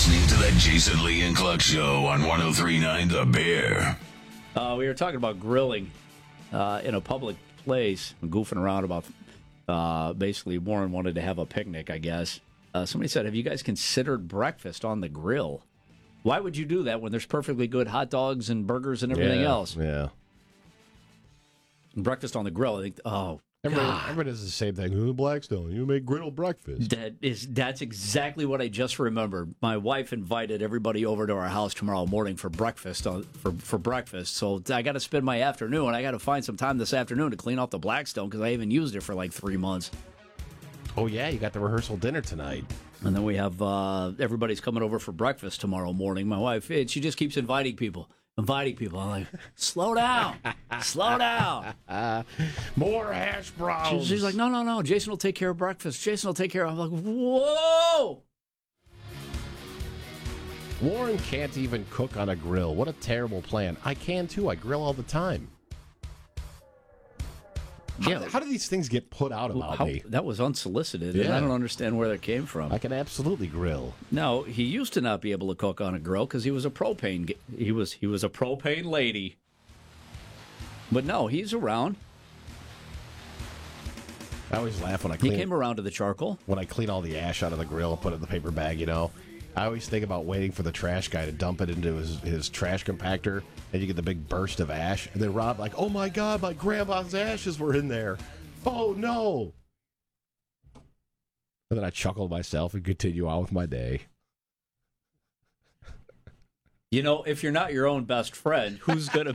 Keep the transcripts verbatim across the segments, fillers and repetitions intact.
listening to the Jason Lee and Cluck Show on one oh three point nine The Bear. Uh, we were talking about grilling uh, in a public place, goofing around about uh, basically Warren wanted to have a picnic, I guess. Uh, somebody said, have you guys considered breakfast on the grill? Why would you do that when there's perfectly good hot dogs and burgers and everything yeah, else? Yeah. Breakfast on the grill, I think, oh, Everybody, God. everybody does the same thing. Who Blackstone? You make griddle breakfast. That is, that's exactly what I just remembered. My wife invited everybody over to our house tomorrow morning for breakfast. On, for for breakfast, so I got to spend my afternoon. I got to find some time this afternoon to clean off the Blackstone because I haven't used it for like three months. Oh yeah, you got the rehearsal dinner tonight. And then we have uh, everybody's coming over for breakfast tomorrow morning. My wife, she just keeps inviting people. Inviting people. I'm like, slow down. Slow down. Uh, more hash browns. She's like, no, no, no. Jason will take care of breakfast. Jason will take care of I'm like, whoa. Warren can't even cook on a grill. What a terrible plan. I can too. I grill all the time. How, Yeah. how do these things get put out about How, me? that was unsolicited, and Yeah. I don't understand where that came from. I can absolutely grill. No, he used to not be able to cook on a grill because he was a propane. g- He was he was a propane lady. But no, he's around. I always laugh when I He clean came around to the charcoal. when I clean all the ash out of the grill and put it in the paper bag, you know. I always think about waiting for the trash guy to dump it into his, his trash compactor, and you get the big burst of ash. And then Rob, like, oh my God, my grandma's ashes were in there. Oh no. And then I chuckle to myself and continue on with my day. You know, if you're not your own best friend, who's gonna be?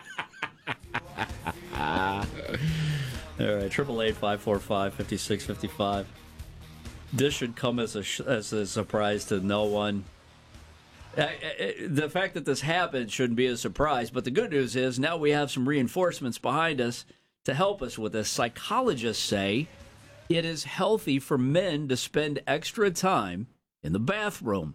All right, triple eight five four five fifty six fifty five. This should come as a sh- as a surprise to no one. Uh, uh, the fact that this happened shouldn't be a surprise, but the good news is now we have some reinforcements behind us to help us with this. Psychologists say it is healthy for men to spend extra time in the bathroom.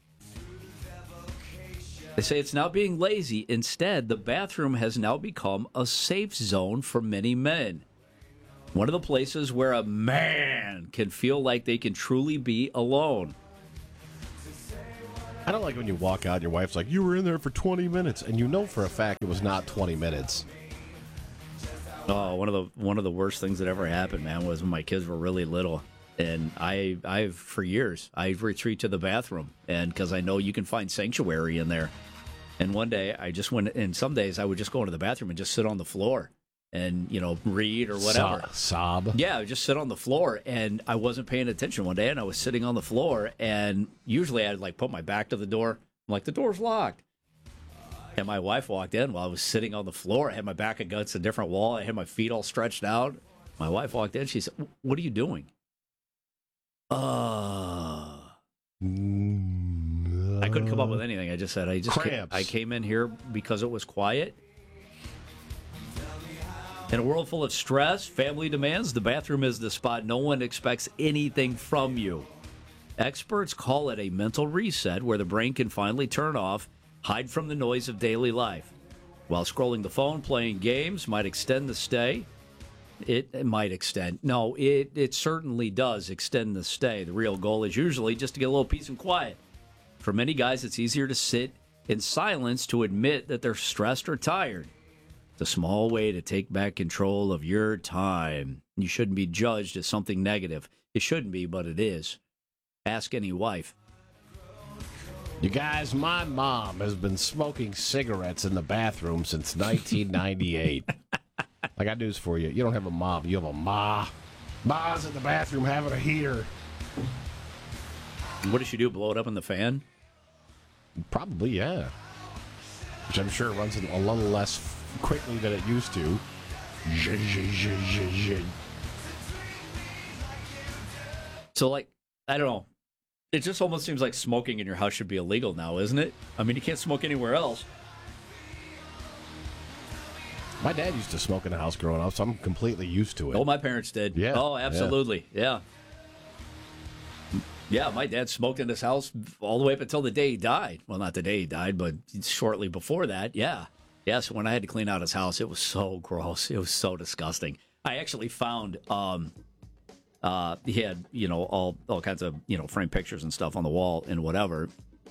They say it's not being lazy. Instead, the bathroom has now become a safe zone for many men. One of the places where a man can feel like they can truly be alone. I don't like when you walk out and your wife's like, you were in there for twenty minutes, and you know for a fact it was not twenty minutes. Oh, one of the one of the worst things that ever happened, man, was when my kids were really little, and I, I've for years I retreat to the bathroom, and because I know you can find sanctuary in there. And one day I just went, and some days I would just go into the bathroom and just sit on the floor, and you know read or whatever. Sob. sob. Yeah, I would just sit on the floor, and I wasn't paying attention one day, and I was sitting on the floor, and usually I'd like put my back to the door. I'm like, the door's locked. And my wife walked in while I was sitting on the floor. I had my back against a different wall. I had my feet all stretched out. My wife walked in. She said, what are you doing? Uh, I couldn't come up with anything. I just said, I just came, Cramps. I came in here because it was quiet. In a world full of stress, family demands, the bathroom is the spot no one expects anything from you. Experts call it a mental reset where the brain can finally turn off, hide from the noise of daily life. While scrolling the phone, playing games might extend the stay. It, it might extend. No, it, it certainly does extend the stay. The real goal is usually just to get a little peace and quiet. For many guys, it's easier to sit in silence to admit that they're stressed or tired. It's a small way to take back control of your time. You shouldn't be judged as something negative. It shouldn't be, but it is. Ask any wife. You guys, my mom has been smoking cigarettes in the bathroom since nineteen ninety-eight. I got news for you. You don't have a mom. You have a ma. Ma's in the bathroom having a heater. What does she do, blow it up in the fan? Probably, yeah. Which I'm sure runs a little less quickly than it used to. Zh, zh, zh, zh, zh. So, like, I don't know. It just almost seems like smoking in your house should be illegal now, isn't it? I mean, you can't smoke anywhere else. My dad used to smoke in the house growing up, so I'm completely used to it. Oh, my parents did. Yeah, Oh, absolutely. Yeah. Yeah, my dad smoked in this house all the way up until the day he died. Well, not the day he died, but shortly before that. Yeah. Yes, when I had to clean out his house, it was so gross. It was so disgusting. I actually found um, uh, he had, you know, all all kinds of, you know, framed pictures and stuff on the wall and whatever.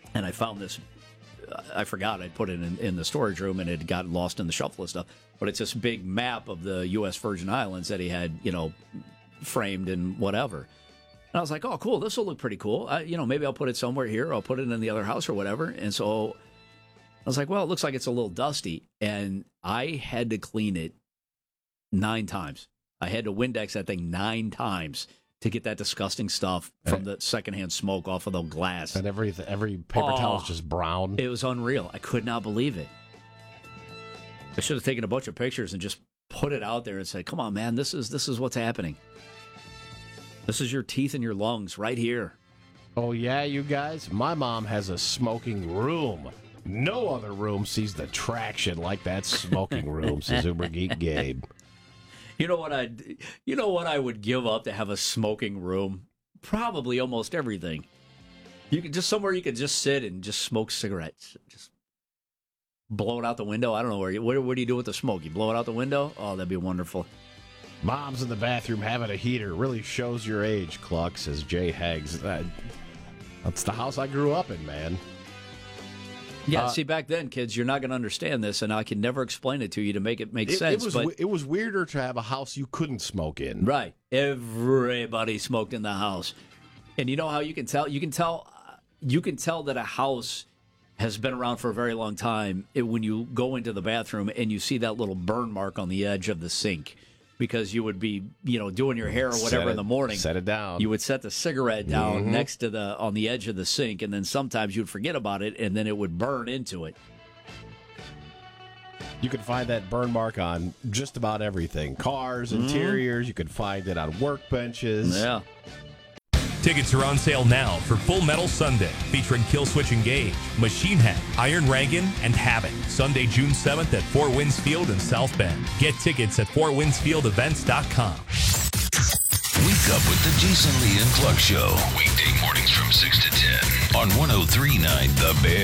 and I found this. I forgot I put it in, in the storage room, and it got lost in the shuffle and stuff. But it's this big map of the U S Virgin Islands that he had, you know, framed and whatever. And I was like, oh, cool, this will look pretty cool. I, you know, maybe I'll put it somewhere here. Or I'll put it in the other house or whatever. And so I was like, well, it looks like it's a little dusty. And I had to clean it nine times. I had to Windex that thing nine times to get that disgusting stuff from the secondhand smoke off of the glass. And every every paper Oh, towel is just brown. It was unreal. I could not believe it. I should have taken a bunch of pictures and just put it out there and said, come on, man, this is this is what's happening. This is your teeth and your lungs right here. Oh, yeah, you guys? My mom has a smoking room. No other room sees the traction like that smoking room, says Uber Geek Gabe. You know what I you know what I would give up to have a smoking room? Probably almost everything. You could just somewhere you could just sit and just smoke cigarettes. Just blow it out the window. I don't know where you what, what do you do with the smoke? You blow it out the window? Oh, that'd be wonderful. Mom's in the bathroom having a heater. Really shows your age, Cluck, says Jay Heggs. That, that's the house I grew up in, man. Yeah, Uh, see, back then, kids, you're not going to understand this, and I can never explain it to you to make it make It, sense. it was but we- it was weirder to have a house you couldn't smoke in. right, everybody smoked in the house, and you know how you can tell? You can tell, you can tell that a house has been around for a very long time it, when you go into the bathroom and you see that little burn mark on the edge of the sink, because you would be, you know, doing your hair or Set whatever it- in the morning. Set it down. You would set the cigarette down Mhm. next to the on the edge of the sink, and then sometimes you'd forget about it, and then it would burn into it. You can find that burn mark on just about everything. Cars, interiors. You can find it on workbenches. Yeah. Tickets are on sale now for Full Metal Sunday, featuring Killswitch Engage, Machine Head, Iron Reagan, and Havoc. Sunday, June seventh at Four Winds Field in South Bend. Get tickets at four winds field events dot com. Wake up with the Jason Lee and Cluck Show. Weekday mornings from six to ten on one oh three point nine The Bear.